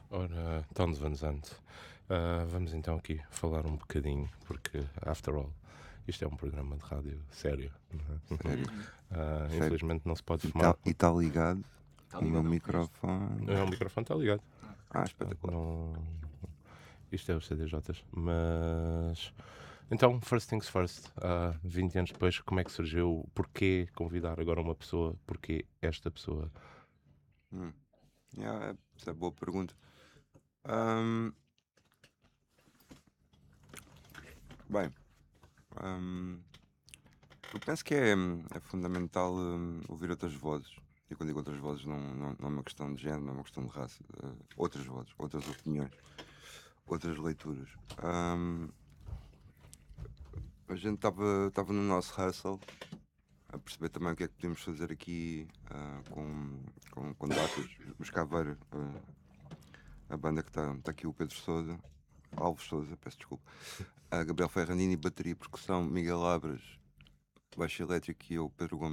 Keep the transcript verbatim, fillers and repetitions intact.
Ora, Tom de Van Zandt, ah, vamos então aqui falar um bocadinho, porque, after all, isto é um programa de rádio sério, não é? Sério. Ah, Sério. infelizmente não se pode E fumar. tá, e tá ligado Tá o meu ligado ao microfone. Ah, o microfone está ligado. Ah, Ah, espetacular. não... Isto é os C D Js, mas... Então, first things first, ah, vinte anos depois, como é que surgiu? Porquê convidar agora uma pessoa? Porquê esta pessoa? Hum. Yeah, é, essa é boa pergunta. Ahm, bem, ahm, eu penso que é, é fundamental hum, ouvir outras vozes. E quando digo outras vozes, não, não, não é uma questão de género, não é uma questão de raça. eh, outras vozes, outras opiniões, outras leituras. Ahm, a gente estava no nosso hustle a perceber também o que é que podemos fazer aqui ah, com, com, com datas. Os Caveira, ah, a banda que está tá aqui, o Pedro Sousa, Alves Sousa, peço desculpa, a Gabriel Ferrandini, bateria e percussão, Miguel Abras, baixo elétrico e eu, Pedro Gomes.